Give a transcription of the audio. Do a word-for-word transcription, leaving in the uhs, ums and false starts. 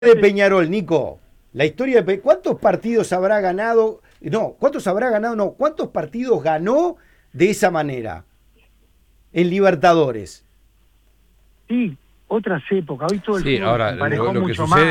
de Peñarol, Nico, la historia de Pe- ¿cuántos partidos habrá ganado? No, ¿cuántos habrá ganado? No, ¿cuántos partidos ganó de esa manera en Libertadores? Sí, otras épocas. Hoy todo el Sí, fútbol se ahora emparejó lo, lo que mucho sucede más.